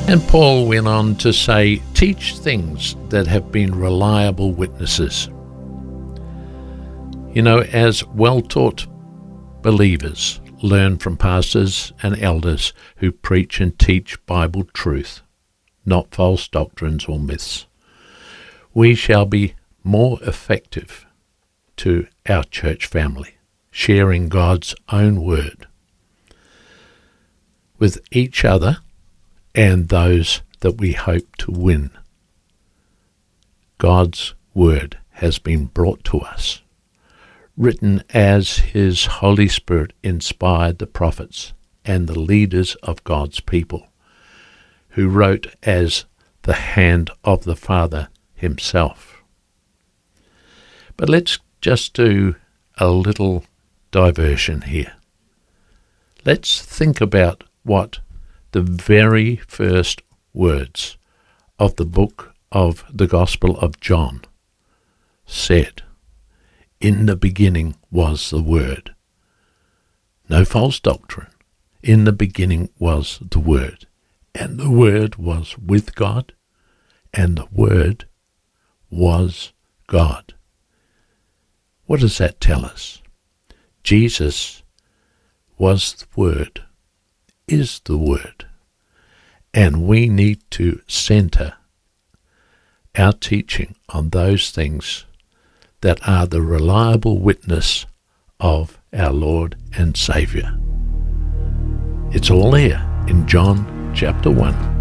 And Paul went on to say, teach things that have been reliable witnesses. You know, as well-taught believers, learn from pastors and elders who preach and teach Bible truth, not false doctrines or myths. We shall be more effective to our church family, sharing God's own word with each other and those that we hope to win. God's word has been brought to us, written as His Holy Spirit inspired the prophets and the leaders of God's people, who wrote as the hand of the Father Himself. But let's just do a little diversion here. Let's think about what the very first words of the book of the Gospel of John said. In the beginning was the Word. No false doctrine. In the beginning was the Word. And the Word was with God. And the Word was God. What does that tell us? Jesus was the Word, is the Word. And we need to center our teaching on those things that are the reliable witness of our Lord and Saviour. It's all there in John chapter 1.